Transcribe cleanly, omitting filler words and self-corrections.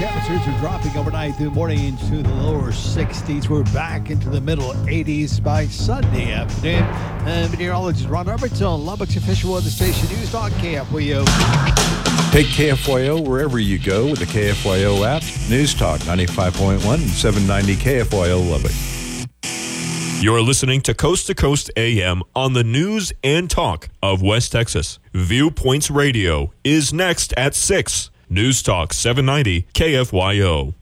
Temperatures are dropping overnight through morning into the lower 60s. We're back into the middle 80s by Sunday afternoon. Meteorologist Ron Roberts on Lubbock's official weather station News Talk KFYO. Take KFYO wherever you go with the KFYO app. News Talk 95.1 and 790 KFYO Lubbock. You're listening to Coast AM on the news and talk of West Texas. Viewpoints Radio is next at 6. News Talk 790 KFYO.